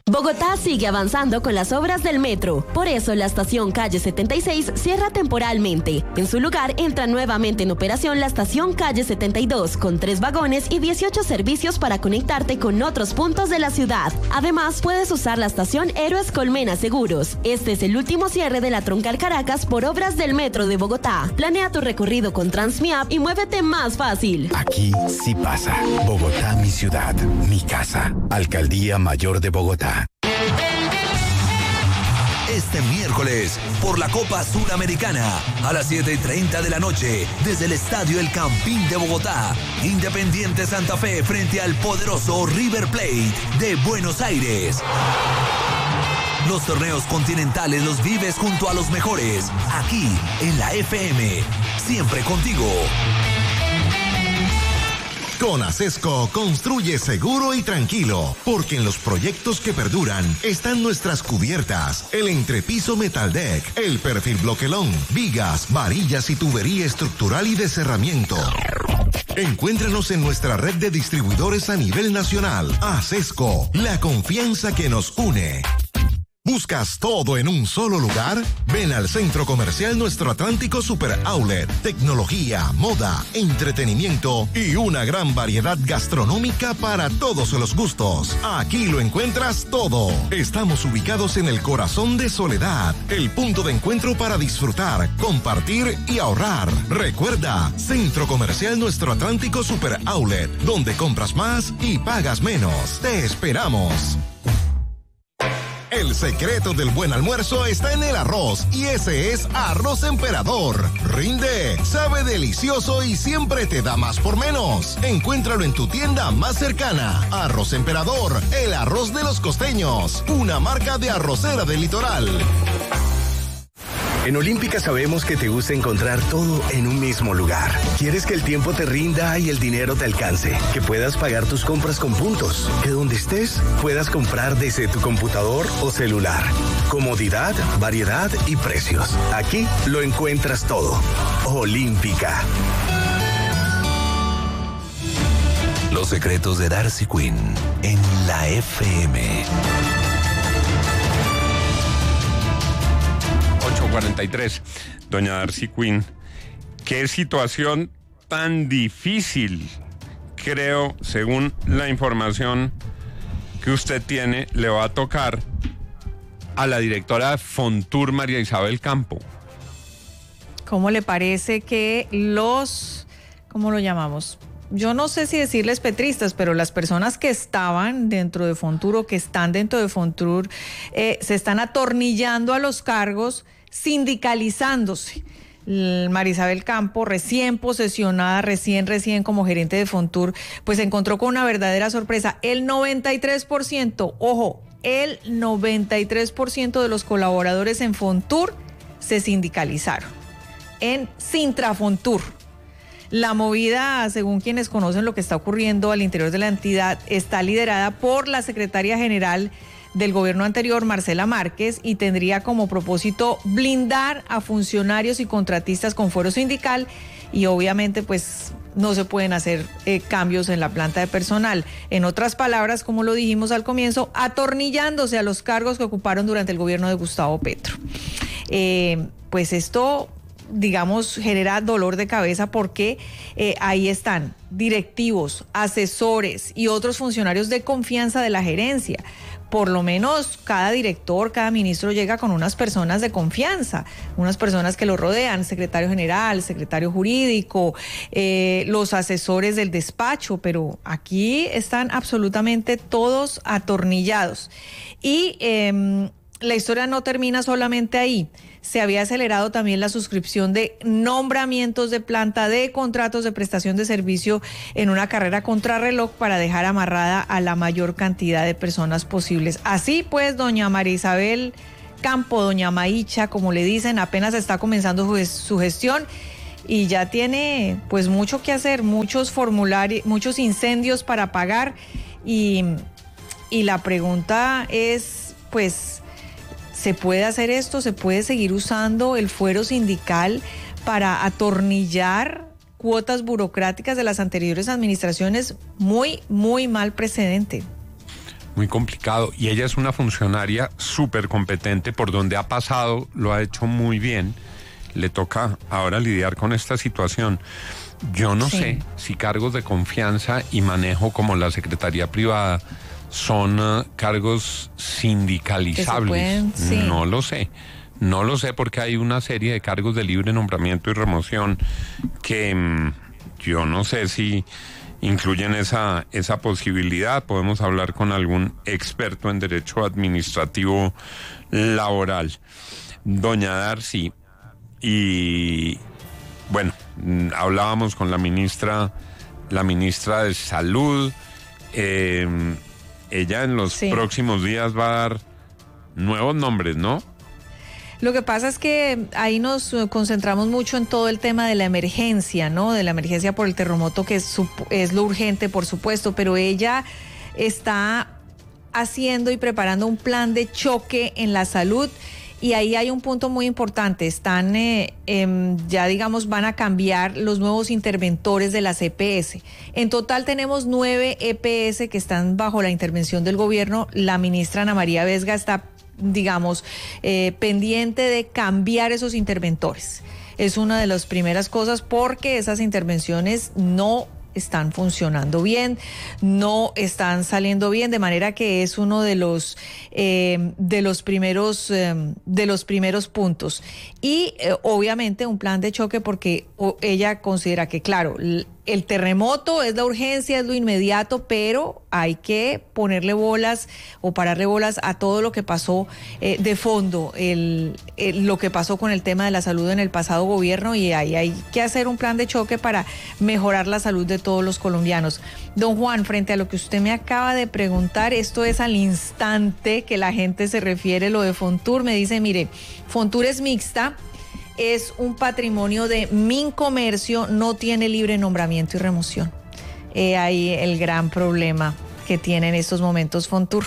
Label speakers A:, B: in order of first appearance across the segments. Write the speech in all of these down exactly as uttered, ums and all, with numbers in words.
A: Bogotá sigue avanzando con las obras del metro. Por eso la estación Calle setenta y seis cierra temporalmente. En su lugar entra nuevamente en operación la estación Calle setenta y dos con tres vagones y dieciocho servicios para conectarte con otros puntos de la ciudad. Además, puedes usar la estación Héroes Colmena Seguros. Este es el último cierre de la Troncal Caracas por obras del metro de Bogotá. Planea tu recorrido con Transmiap y muévete más fácil.
B: Aquí sí pasa. Bogotá, mi ciudad, mi casa. Alcaldía Mayor de Bogotá.
C: Este miércoles, por la Copa Suramericana, a las siete y treinta de la noche, desde el Estadio El Campín de Bogotá, Independiente Santa Fe frente al poderoso River Plate de Buenos Aires. Los torneos continentales los vives junto a los mejores, aquí en la F M, siempre contigo.
D: Con Acesco construye seguro y tranquilo, porque en los proyectos que perduran están nuestras cubiertas, el entrepiso Metaldeck, el perfil bloquelón, vigas, varillas y tubería estructural y de cerramiento. Encuéntranos en nuestra red de distribuidores a nivel nacional. Acesco, la confianza que nos une. ¿Buscas todo en un solo lugar? Ven al Centro Comercial Nuestro Atlántico Super Outlet. Tecnología, moda, entretenimiento y una gran variedad gastronómica para todos los gustos. Aquí lo encuentras todo. Estamos ubicados en el corazón de Soledad, el punto de encuentro para disfrutar, compartir y ahorrar. Recuerda, Centro Comercial Nuestro Atlántico Super Outlet, donde compras más y pagas menos. Te esperamos. El secreto del buen almuerzo está en el arroz, y ese es Arroz Emperador. Rinde, sabe delicioso y siempre te da más por menos. Encuéntralo en tu tienda más cercana. Arroz Emperador, el arroz de los costeños, una marca de arrocera del litoral.
E: En Olímpica sabemos que te gusta encontrar todo en un mismo lugar. Quieres que el tiempo te rinda y el dinero te alcance, que puedas pagar tus compras con puntos, que donde estés puedas comprar desde tu computador o celular. Comodidad, variedad y precios. Aquí lo encuentras todo. Olímpica.
C: Los secretos de Darcy Quinn en la F M.
F: ocho cuarenta y tres. Doña Darcy Quinn, qué situación tan difícil, creo, según la información que usted tiene, le va a tocar a la directora de Fontur, María Isabel Campo.
G: ¿Cómo le parece que los, ¿cómo lo llamamos? Yo no sé si decirles petristas, pero las personas que estaban dentro de Fontur o que están dentro de Fontur eh, se están atornillando a los cargos, sindicalizándose. María Isabel Campo, recién posesionada, recién, recién como gerente de Fontur, pues se encontró con una verdadera sorpresa. El noventa y tres por ciento, ojo, el noventa y tres por ciento de los colaboradores en Fontur se sindicalizaron. En Sintrafontur. La movida, según quienes conocen lo que está ocurriendo al interior de la entidad, está liderada por la secretaria general del gobierno anterior, Marcela Márquez, y tendría como propósito blindar a funcionarios y contratistas con fuero sindical, y obviamente pues no se pueden hacer eh, cambios en la planta de personal. En otras palabras, como lo dijimos al comienzo, atornillándose a los cargos que ocuparon durante el gobierno de Gustavo Petro. Eh, pues esto, digamos, genera dolor de cabeza porque eh, ahí están directivos, asesores y otros funcionarios de confianza de la gerencia. Por lo menos cada director, cada ministro llega con unas personas de confianza, unas personas que lo rodean, secretario general, secretario jurídico, eh, los asesores del despacho, pero aquí están absolutamente todos atornillados. Y eh, la historia no termina solamente ahí. Se había acelerado también la suscripción de nombramientos de planta, de contratos de prestación de servicio en una carrera contrarreloj para dejar amarrada a la mayor cantidad de personas posibles. Así pues, doña María Isabel Campo, doña Maicha, como le dicen, apenas está comenzando su, su gestión y ya tiene pues mucho que hacer, muchos formularios, muchos incendios para apagar y, y la pregunta es pues, ¿se puede hacer esto? ¿Se puede seguir usando el fuero sindical para atornillar cuotas burocráticas de las anteriores administraciones? Muy, muy mal precedente.
F: muy complicado. Y ella es una funcionaria súper competente, por donde ha pasado lo ha hecho muy bien. Le toca ahora lidiar con esta situación. Yo no sí. sé si cargos de confianza y manejo como la Secretaría Privada son uh, cargos sindicalizables. Pueden, sí. No lo sé. No lo sé porque hay una serie de cargos de libre nombramiento y remoción que mmm, yo no sé si incluyen esa, esa posibilidad. Podemos hablar con algún experto en derecho administrativo laboral. Doña Darcy, y bueno, hablábamos con la ministra, la ministra de Salud. Eh, ella en los sí. próximos días va a dar nuevos nombres, ¿no?
G: Lo que pasa es que ahí nos concentramos mucho en todo el tema de la emergencia, ¿no? De la emergencia por el terremoto, que es, es lo urgente, por supuesto, pero ella está haciendo y preparando un plan de choque en la salud. Y ahí hay un punto muy importante, están eh, eh, ya digamos van a cambiar los nuevos interventores de las E P S. En total tenemos nueve E P S que están bajo la intervención del gobierno. La ministra Ana María Vesga está, digamos, eh, pendiente de cambiar esos interventores. Es una de las primeras cosas porque esas intervenciones no están funcionando bien, no están saliendo bien, de manera que es uno de los eh, de los primeros eh, de los primeros puntos. Y eh, obviamente un plan de choque porque o, ella considera que, claro, el terremoto es la urgencia, es lo inmediato, pero hay que ponerle bolas o pararle bolas a todo lo que pasó eh, de fondo, el, el, lo que pasó con el tema de la salud en el pasado gobierno, y ahí hay que hacer un plan de choque para mejorar la salud de todos los colombianos. Don Juan, frente a lo que usted me acaba de preguntar, esto es al instante que la gente se refiere, lo de Fontur, me dice, mire, Fontur es mixta, es un patrimonio de Mincomercio, no tiene libre nombramiento y remoción. Eh, ahí el gran problema que tiene en estos momentos Fontur.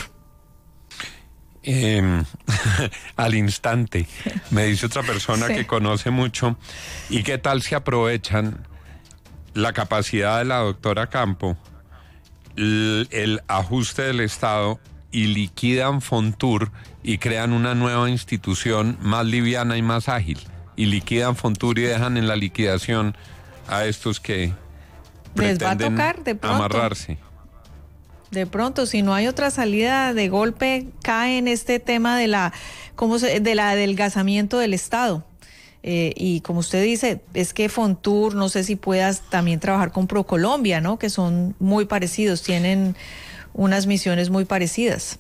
F: Eh, al instante, me dice otra persona sí. que conoce mucho. ¿Y qué tal si aprovechan la capacidad de la doctora Campo, el, el ajuste del Estado, y liquidan Fontur y crean una nueva institución más liviana y más ágil? Y liquidan Fontur y dejan en la liquidación a estos que
G: les va a tocar de pronto
F: amarrarse.
G: De pronto, si no hay otra salida, de golpe cae en este tema de la, ¿cómo se, de la adelgazamiento del Estado. Eh, y como usted dice, es que Fontur, no sé si puedas también trabajar con ProColombia, ¿no? Que son muy parecidos, tienen unas misiones muy parecidas.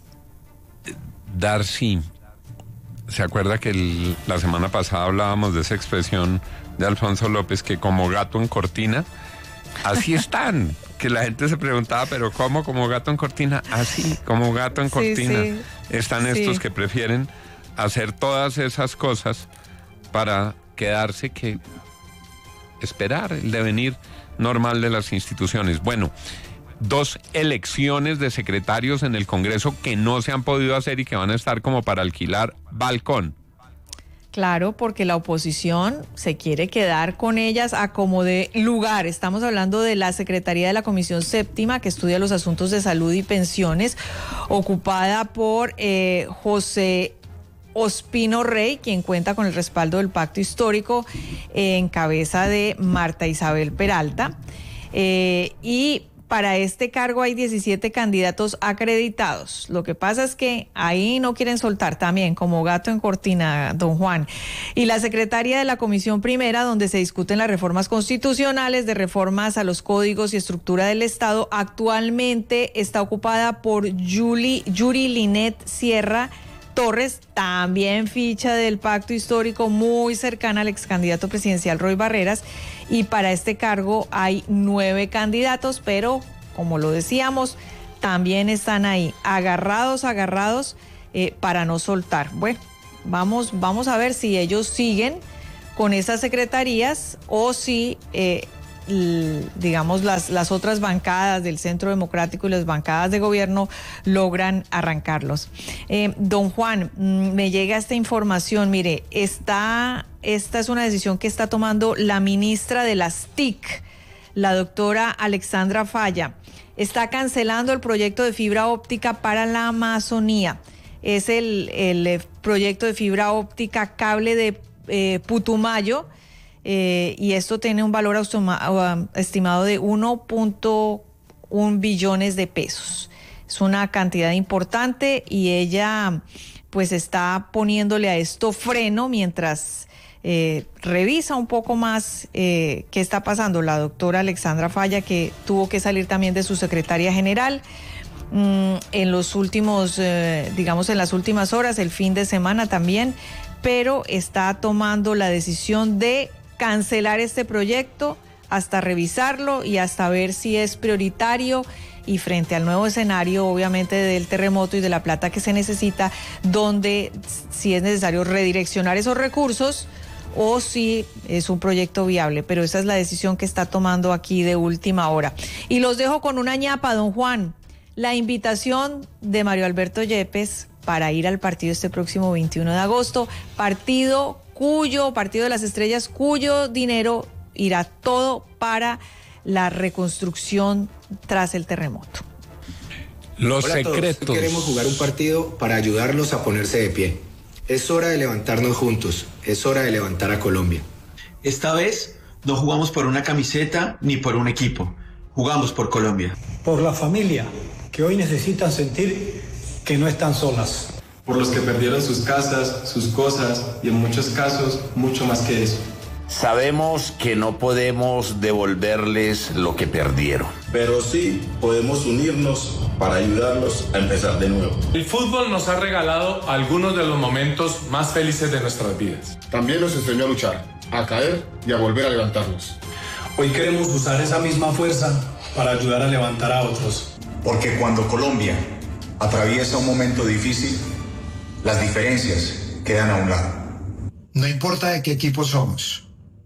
F: Darcy, ¿se acuerda que el, la semana pasada hablábamos de esa expresión de Alfonso López, que como gato en cortina? Así están, que la gente se preguntaba, pero ¿cómo como gato en cortina? Así, como gato en cortina. Sí, sí. Están sí. estos que prefieren hacer todas esas cosas para quedarse que esperar el devenir normal de las instituciones. Bueno, dos elecciones de secretarios en el Congreso que no se han podido hacer y que van a estar como para alquilar balcón.
G: Claro, porque la oposición se quiere quedar con ellas a como de lugar. Estamos hablando de la Secretaría de la Comisión Séptima, que estudia los asuntos de salud y pensiones, ocupada por eh, José Ospino Rey, quien cuenta con el respaldo del Pacto Histórico, eh, en cabeza de Marta Isabel Peralta. Eh, y para este cargo hay diecisiete candidatos acreditados. Lo que pasa es que ahí no quieren soltar también, como gato en cortina, don Juan. Y la secretaria de la Comisión Primera, donde se discuten las reformas constitucionales, de reformas a los códigos y estructura del Estado, actualmente está ocupada por Yuri, Yuri Linet Sierra Torres, también ficha del Pacto Histórico, muy cercana al ex candidato presidencial Roy Barreras, y para este cargo hay nueve candidatos, pero como lo decíamos, también están ahí agarrados, agarrados eh, para no soltar. Bueno, vamos, vamos a ver si ellos siguen con esas secretarías o si eh, digamos las, las otras bancadas del Centro Democrático y las bancadas de gobierno logran arrancarlos. Eh, don Juan, me llega esta información, mire, está, esta es una decisión que está tomando la ministra de las T I C, la doctora Alexandra Falla. está cancelando el proyecto de fibra óptica para la Amazonía. Es el, el proyecto de fibra óptica cable de eh, Putumayo, eh, y esto tiene un valor automa- estimado de uno punto uno billones de pesos. Es una cantidad importante y ella pues está poniéndole a esto freno mientras eh, revisa un poco más eh, qué está pasando la doctora Alexandra Falla, que tuvo que salir también de su secretaria general mm, en los últimos, eh, digamos en las últimas horas, el fin de semana también, pero está tomando la decisión de cancelar este proyecto hasta revisarlo y hasta ver si es prioritario, y frente al nuevo escenario, obviamente, del terremoto y de la plata que se necesita, donde si es necesario redireccionar esos recursos o si es un proyecto viable. Pero esa es la decisión que está tomando aquí de última hora. Y los dejo con una ñapa, don Juan. La invitación de Mario Alberto Yepes para ir al partido este próximo veintiuno de agosto, partido cuyo, partido de las estrellas, cuyo dinero irá todo para la reconstrucción tras el terremoto.
F: Los
H: Hola
F: secretos.
H: A todos. Queremos jugar un partido para ayudarlos a ponerse de pie. Es hora de levantarnos juntos. Es hora de levantar a Colombia.
I: Esta vez no jugamos por una camiseta ni por un equipo. Jugamos por Colombia.
J: Por la familia, que hoy necesitan sentir que no están solas.
K: Por los que perdieron sus casas, sus cosas y en muchos casos mucho más que eso.
L: Sabemos que no podemos devolverles lo que perdieron.
M: Pero sí podemos unirnos para ayudarlos a empezar de nuevo.
N: El fútbol nos ha regalado algunos de los momentos más felices de nuestras vidas.
O: También nos enseñó a luchar, a caer y a volver a levantarnos.
J: Hoy queremos usar esa misma fuerza para ayudar a levantar a otros.
P: Porque cuando Colombia atraviesa un momento difícil, las diferencias quedan a un lado.
Q: No importa de qué equipo somos,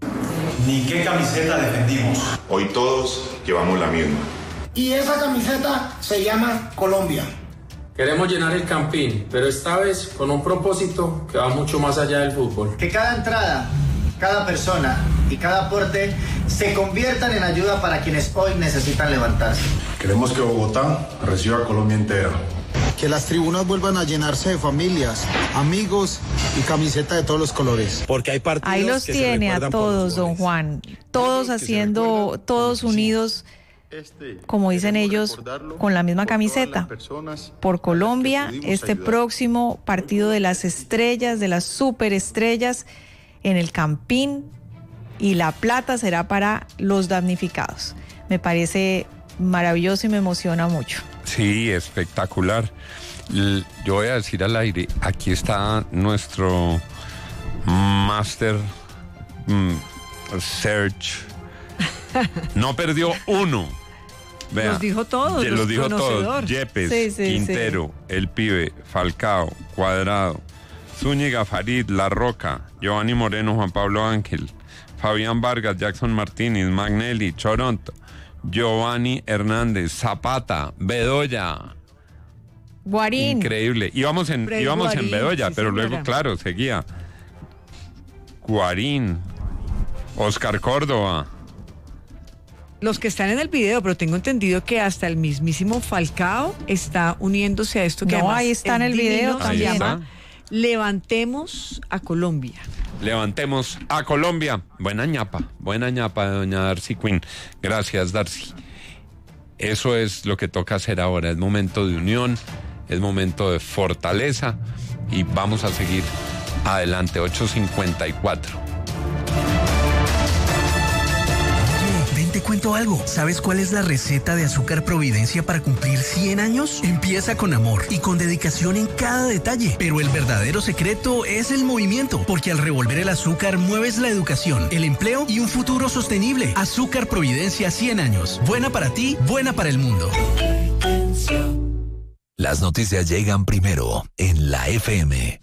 J: ni qué camiseta defendimos.
P: Hoy todos llevamos la misma.
Q: Y esa camiseta se llama Colombia.
R: Queremos llenar el Campín, pero esta vez con un propósito que va mucho más allá del fútbol.
S: Que cada entrada, cada persona y cada aporte se conviertan en ayuda para quienes hoy necesitan levantarse.
O: Queremos que Bogotá reciba a Colombia entera.
T: Que las tribunas vuelvan a llenarse de familias, amigos y camiseta de todos los colores.
G: Porque hay partidos. Ahí los que tiene a todos, don Juan. Todos haciendo, todos unidos, como dicen ellos, con la misma camiseta. Por Colombia, este próximo partido de las estrellas, de las superestrellas, en el Campín, y la plata será para los damnificados. Me parece maravilloso y me emociona mucho.
F: Sí, espectacular. Yo voy a decir al aire, aquí está nuestro Master mm, Search. No perdió uno. Vea,
G: los dijo todos.
F: Los, los dijo todos. Yepes, sí, sí, Quintero, sí. El Pibe, Falcao, Cuadrado, Zúñiga, Farid, La Roca, Giovanni Moreno, Juan Pablo Ángel, Fabián Vargas, Jackson Martínez, Magnelli, Choronto, Giovanni Hernández, Zapata, Bedoya.
G: Guarín.
F: Increíble. Íbamos en, íbamos Guarín, en Bedoya, sí, pero señora. Luego, claro, seguía. Guarín, Oscar Córdoba.
U: Los que están en el video, pero tengo entendido que hasta el mismísimo Falcao está uniéndose a esto que
G: no,
U: además
G: ahí está en el video
U: también. Se llama Levantemos a Colombia.
F: Levantemos a Colombia. Buena ñapa, buena ñapa de doña Darcy Quinn. Gracias, Darcy. Eso es lo que toca hacer ahora. Es momento de unión, es momento de fortaleza y vamos a seguir adelante. ocho cincuenta y cuatro.
V: Te cuento algo. ¿Sabes cuál es la receta de Azúcar Providencia para cumplir cien años? Empieza con amor y con dedicación en cada detalle. Pero el verdadero secreto es el movimiento, porque al revolver el azúcar mueves la educación, el empleo y un futuro sostenible. Azúcar Providencia cien años. Buena para ti, buena para el mundo.
C: Las noticias llegan primero en la F M.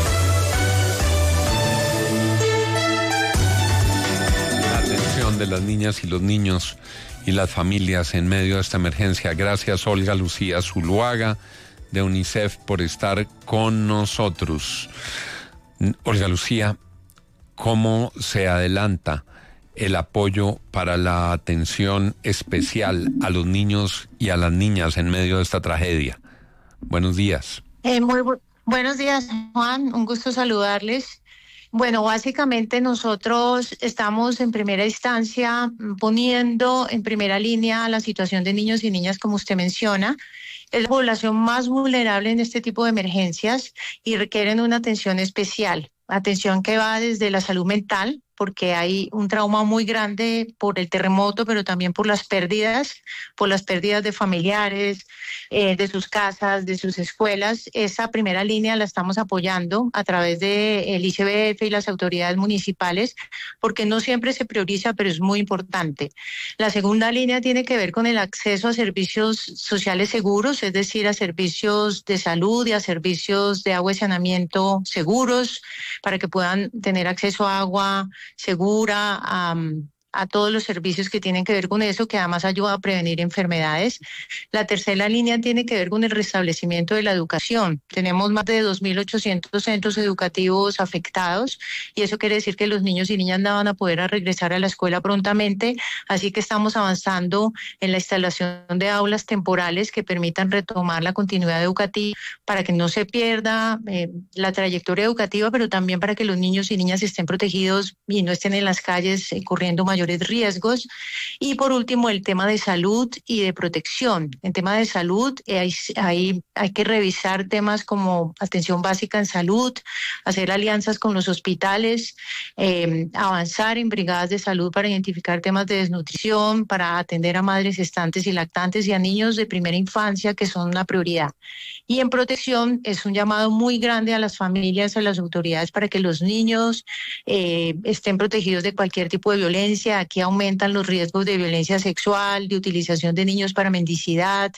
F: De las niñas y los niños y las familias en medio de esta emergencia. Gracias, Olga Lucía Zuluaga de UNICEF, por estar con nosotros. Olga Lucía, ¿cómo se adelanta el apoyo para la atención especial a los niños y a las niñas en medio de esta tragedia. Buenos días.
A: Eh, muy bu- buenos días, Juan. Un gusto saludarles. Bueno, básicamente nosotros estamos en primera instancia poniendo en primera línea la situación de niños y niñas, como usted menciona. Es la población más vulnerable en este tipo de emergencias y requieren una atención especial. Atención que va desde la salud mental, porque hay un trauma muy grande por el terremoto, pero también por las pérdidas, por las pérdidas de familiares, eh, de sus casas, de sus escuelas. Esa primera línea la estamos apoyando a través del I C B F y las autoridades municipales, porque no siempre se prioriza, pero es muy importante. La segunda línea tiene que ver con el acceso a servicios sociales seguros, es decir, a servicios de salud y a servicios de agua y saneamiento seguros, para que puedan tener acceso a agua segura, a, a todos los servicios que tienen que ver con eso, que además ayuda a prevenir enfermedades. La tercera línea tiene que ver con el restablecimiento de la educación. Tenemos más de dos mil ochocientos centros educativos afectados y eso quiere decir que los niños y niñas no van a poder a regresar a la escuela prontamente, así que estamos avanzando en la instalación de aulas temporales que permitan retomar la continuidad educativa para que no se pierda eh, la trayectoria educativa, pero también para que los niños y niñas estén protegidos y no estén en las calles eh, corriendo mayores riesgos. Y por último, el tema de salud y de protección. En tema de salud, eh, hay, hay, hay que revisar temas como atención básica en salud, hacer alianzas con los hospitales, eh, avanzar en brigadas de salud para identificar temas de desnutrición, para atender a madres gestantes y lactantes y a niños de primera infancia, que son una prioridad. Y en protección es un llamado muy grande a las familias, a las autoridades, para que los niños eh, estén protegidos de cualquier tipo de violencia. Aquí aumentan los riesgos de violencia sexual, de utilización de niños para mendicidad,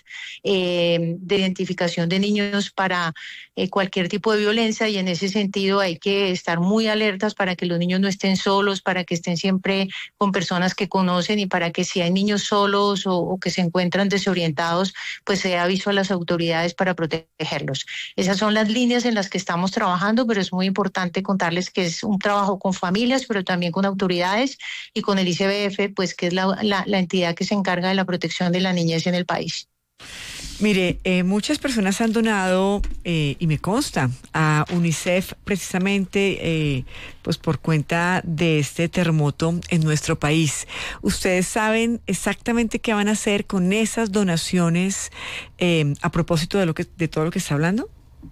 A: eh, de identificación de niños para eh, cualquier tipo de violencia, y en ese sentido hay que estar muy alertas para que los niños no estén solos, para que estén siempre con personas que conocen y para que si hay niños solos o, o que se encuentran desorientados, pues se dé aviso a las autoridades para protegerlos. Esas son las líneas en las que estamos trabajando, pero es muy importante contarles que es un trabajo con familias, pero también con autoridades y con el I C B F, pues que es la, la, la entidad que se encarga de la protección de la niñez en el país.
U: Mire, eh, muchas personas han donado, eh, y me consta, a UNICEF precisamente eh, pues por cuenta de este terremoto en nuestro país. ¿Ustedes saben exactamente qué van a hacer con esas donaciones eh, a propósito de, lo que, de todo lo que está hablando?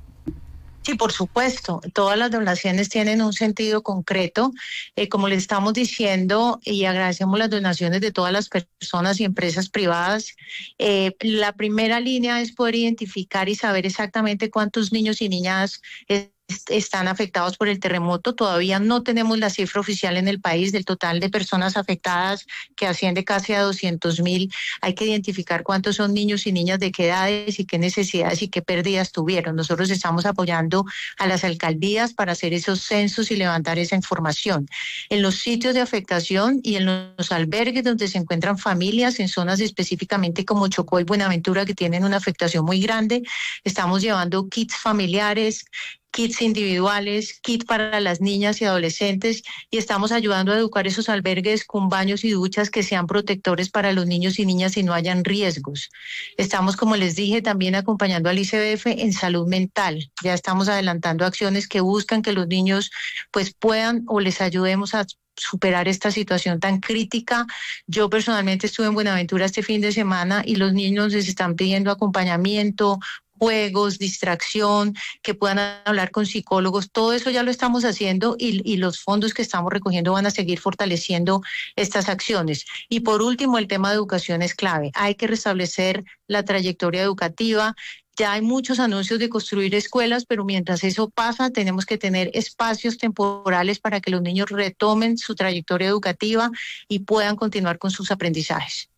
A: Sí, por supuesto. Todas las donaciones tienen un sentido concreto. Eh, como le estamos diciendo, y agradecemos las donaciones de todas las personas y empresas privadas, eh, la primera línea es poder identificar y saber exactamente cuántos niños y niñas eh, están afectados por el terremoto. Todavía no tenemos la cifra oficial en el país del total de personas afectadas, que asciende casi a doscientos mil. Hay que identificar cuántos son niños y niñas, de qué edades y qué necesidades y qué pérdidas tuvieron. Nosotros estamos apoyando a las alcaldías para hacer esos censos y levantar esa información. En los sitios de afectación y en los albergues donde se encuentran familias, en zonas específicamente como Chocó y Buenaventura, que tienen una afectación muy grande, estamos llevando kits familiares, kits individuales, kit para las niñas y adolescentes, y estamos ayudando a educar esos albergues con baños y duchas que sean protectores para los niños y niñas y no hayan riesgos. Estamos, como les dije, también acompañando al I C B F en salud mental. Ya estamos adelantando acciones que buscan que los niños pues puedan o les ayudemos a superar esta situación tan crítica. Yo personalmente estuve en Buenaventura este fin de semana y los niños les están pidiendo acompañamiento, juegos, distracción, que puedan hablar con psicólogos. Todo eso ya lo estamos haciendo y, y los fondos que estamos recogiendo van a seguir fortaleciendo estas acciones. Y por último, el tema de educación es clave. Hay que restablecer la trayectoria educativa. Ya hay muchos anuncios de construir escuelas, pero mientras eso pasa, tenemos que tener espacios temporales para que los niños retomen su trayectoria educativa y puedan continuar con sus aprendizajes.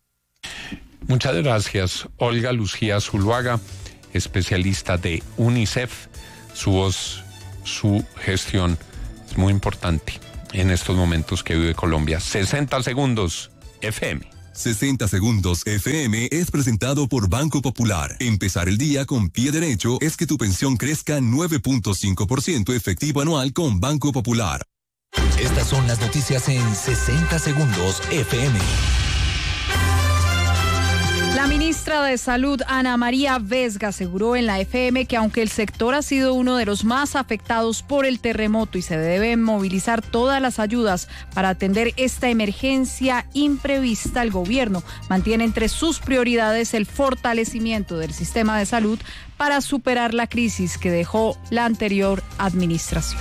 F: Muchas gracias, Olga Lucía Zuluaga, especialista de UNICEF. Su voz, su gestión es muy importante en estos momentos que vive Colombia. sesenta segundos F M.
B: sesenta segundos F M es presentado por Banco Popular. Empezar el día con pie derecho es que tu pensión crezca nueve punto cinco por ciento efectivo anual con Banco Popular.
C: Estas son las noticias en sesenta segundos F M.
D: La ministra de Salud, Ana María Vesga, aseguró en la F M que aunque el sector ha sido uno de los más afectados por el terremoto y se deben movilizar todas las ayudas para atender esta emergencia imprevista, el gobierno mantiene entre sus prioridades el fortalecimiento del sistema de salud para superar la crisis que dejó la anterior administración.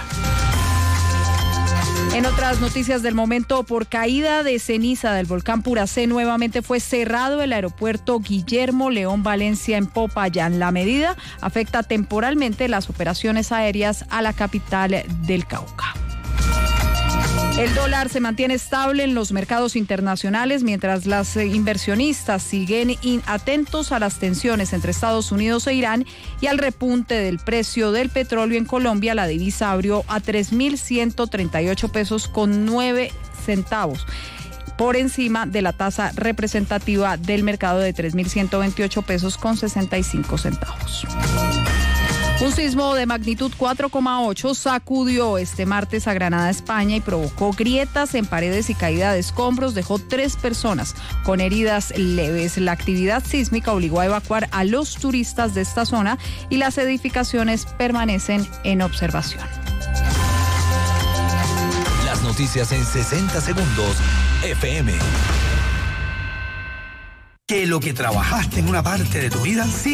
D: En otras noticias del momento, por caída de ceniza del volcán Puracé, nuevamente fue cerrado el aeropuerto Guillermo León Valencia en Popayán. La medida afecta temporalmente las operaciones aéreas a la capital del Cauca. El dólar se mantiene estable en los mercados internacionales mientras los inversionistas siguen atentos a las tensiones entre Estados Unidos e Irán y al repunte del precio del petróleo en Colombia. La divisa abrió a tres mil ciento treinta y ocho pesos con nueve centavos, por encima de la tasa representativa del mercado de tres mil ciento veintiocho pesos con sesenta y cinco centavos. Un sismo de magnitud cuatro coma ocho sacudió este martes a Granada, España, y provocó grietas en paredes y caída de escombros. Dejó tres personas con heridas leves. La actividad sísmica obligó a evacuar a los turistas de esta zona y las edificaciones permanecen en observación.
C: Las noticias en sesenta segundos F M.
E: Que lo que trabajaste en una parte de tu vida sí